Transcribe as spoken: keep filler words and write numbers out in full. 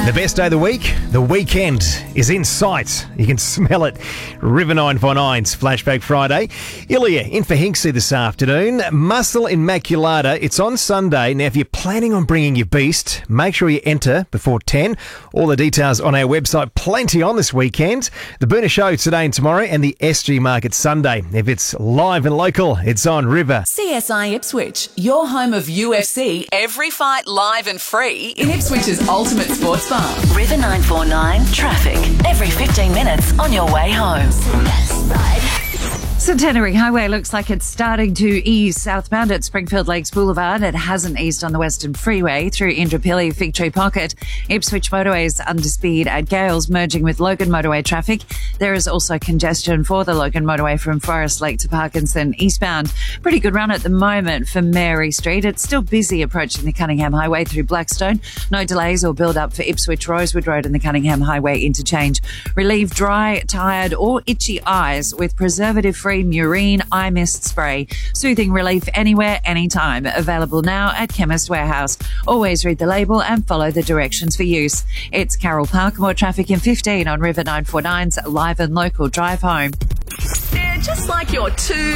The best day of the week, the weekend is in sight. You can smell it. River nine four nine's Flashback Friday. Ilya in for Hinksey this afternoon. Muscle Immaculata, it's on Sunday. Now, if you're planning on bringing your beast, make sure you enter before ten. All the details on our website. Plenty on this weekend. The Boona Show today and tomorrow, and the S G Market Sunday. If it's live and local, it's on River. C S I Ipswich, your home of U F C, every fight live and free in Ipswich's ultimate sports bar. River nine four nine traffic every fifteen minutes on your way home. Centenary Highway looks like it's starting to ease southbound at Springfield Lakes Boulevard. It hasn't eased on the Western Freeway through Indooroopilly, Fig Tree Pocket. Ipswich Motorway is under speed at Gales, merging with Logan Motorway traffic. There is also congestion for the Logan Motorway from Forest Lake to Parkinson eastbound. Pretty good run at the moment for Mary Street. It's still busy approaching the Cunningham Highway through Blackstone. No delays or build up for Ipswich Rosewood Road and the Cunningham Highway interchange. Relieve dry, tired or itchy eyes with preservative-free Murine Eye Mist Spray. Soothing relief anywhere, anytime. Available now at Chemist Warehouse. Always read the label and follow the directions for use. It's Carol Park. More traffic in fifteen on River nine four nine's live and local drive home. They're just like your two